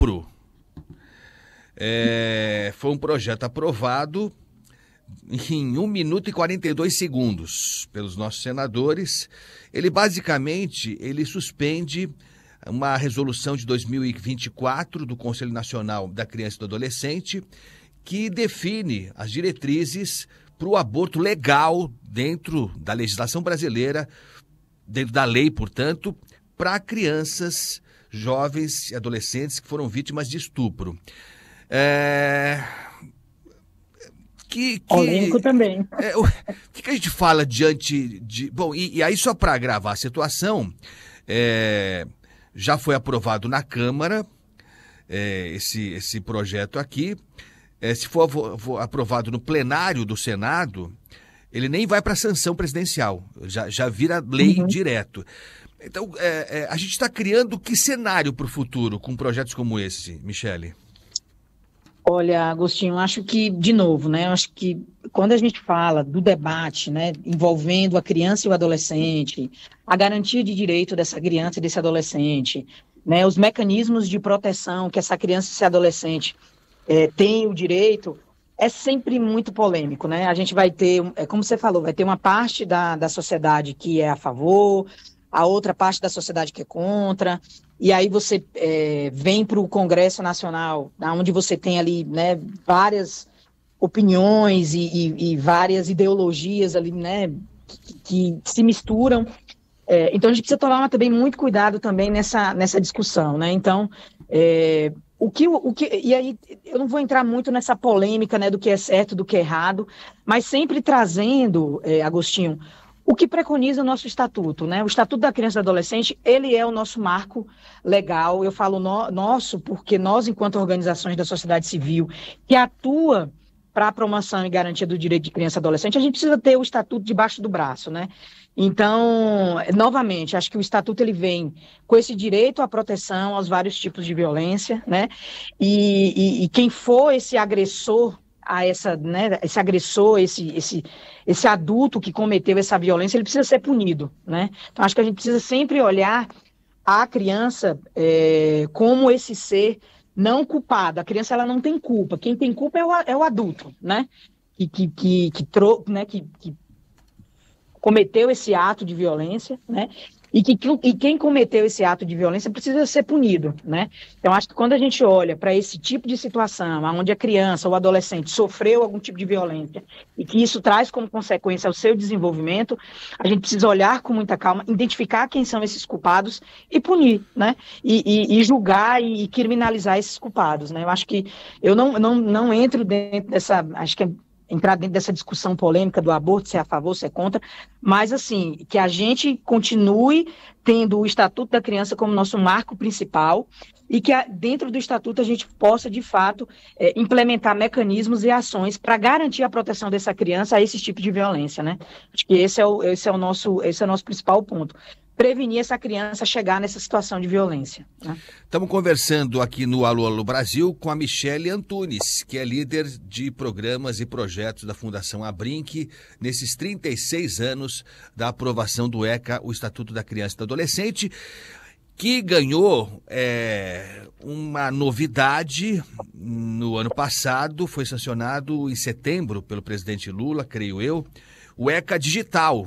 Foi um projeto aprovado em 1 minuto e 42 segundos pelos nossos senadores. Ele basicamente suspende uma resolução de 2024 do Conselho Nacional da Criança e do Adolescente, que define as diretrizes para o aborto legal dentro da legislação brasileira, dentro da lei, portanto, para crianças, jovens e adolescentes que foram vítimas de estupro. Polêmico também. O que a gente fala diante de... Bom, e aí só para agravar a situação, já foi aprovado na Câmara esse projeto aqui. Se for aprovado no plenário do Senado, ele nem vai para a sanção presidencial, já vira lei direto. Então, a gente está criando que cenário para o futuro com projetos como esse, Michele? Olha, Agostinho, acho que, de novo, né, acho que quando a gente fala do debate, né, envolvendo a criança e o adolescente, a garantia de direito dessa criança e desse adolescente, né, os mecanismos de proteção que essa criança e esse adolescente tem o direito, é sempre muito polêmico, né? A gente vai ter, como você falou, vai ter uma parte da sociedade que é a favor, a outra parte da sociedade que é contra, e aí você vem para o Congresso Nacional, onde você tem ali, né, várias opiniões e várias ideologias ali, né, que se misturam. Então a gente precisa tomar também muito cuidado também nessa discussão, né? Então, e aí eu não vou entrar muito nessa polêmica, né, do que é certo, do que é errado, mas sempre trazendo, Agostinho, o que preconiza o nosso estatuto, né? O Estatuto da Criança e do Adolescente, ele é o nosso marco legal. Eu falo nosso porque nós, enquanto organizações da sociedade civil, que atua para a promoção e garantia do direito de criança e adolescente, a gente precisa ter o estatuto debaixo do braço, né? Então, novamente, acho que o estatuto ele vem com esse direito à proteção aos vários tipos de violência, né? E quem for esse agressor né, esse agressor, esse adulto que cometeu essa violência, ele precisa ser punido, né? Então, acho que a gente precisa sempre olhar a criança como esse ser não culpado. A criança ela não tem culpa. Quem tem culpa é o adulto, né? Que cometeu esse ato de violência, né? E quem cometeu esse ato de violência precisa ser punido, né? Então, acho que quando a gente olha para esse tipo de situação, onde a criança ou o adolescente sofreu algum tipo de violência e que isso traz como consequência o seu desenvolvimento, a gente precisa olhar com muita calma, identificar quem são esses culpados e punir, né? E julgar e criminalizar esses culpados, né? Eu acho que eu não entro dentro dessa... Acho que entrar dentro dessa discussão polêmica do aborto, se é a favor, se é contra, mas assim, que a gente continue tendo o Estatuto da Criança como nosso marco principal e que dentro do Estatuto a gente possa, de fato, implementar mecanismos e ações para garantir a proteção dessa criança a esse tipo de violência, né? Acho que esse é o nosso principal ponto. Prevenir essa criança chegar nessa situação de violência, né? Estamos conversando aqui no Alô Alô Brasil com a Michele Antunes, que é líder de programas e projetos da Fundação Abrinq, nesses 36 anos da aprovação do ECA, o Estatuto da Criança e do Adolescente, que ganhou uma novidade no ano passado, foi sancionado em setembro pelo presidente Lula, creio eu, o ECA Digital,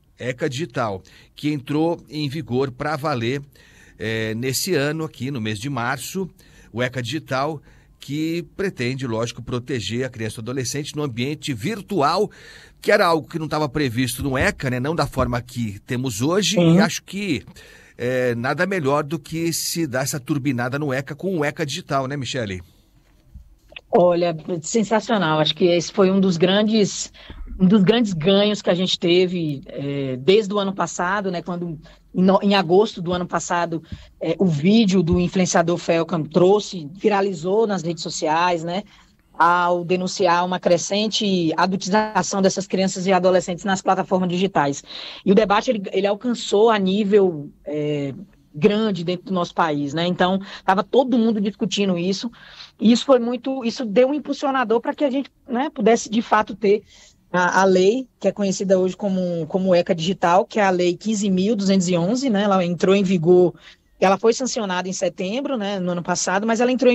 que entrou em vigor para valer nesse ano aqui, no mês de março, o ECA Digital, que pretende, lógico, proteger a criança e o adolescente no ambiente virtual, que era algo que não estava previsto no ECA, né? Não da forma que temos hoje, e acho que nada melhor do que se dar essa turbinada no ECA com o ECA Digital, né, Michele? Olha, sensacional. Acho que esse foi um dos grandes ganhos que a gente teve desde o ano passado, né? Quando em agosto do ano passado o vídeo do influenciador Felcam viralizou nas redes sociais, né? Ao denunciar uma crescente adultização dessas crianças e adolescentes nas plataformas digitais. E o debate ele alcançou a nível grande dentro do nosso país, né? Então, estava todo mundo discutindo isso, e isso deu um impulsionador para que a gente, né, pudesse, de fato, ter a lei, que é conhecida hoje como ECA Digital, que é a Lei 15.211, né? Ela entrou em vigor Ela foi sancionada em setembro, né, no ano passado, mas ela entrou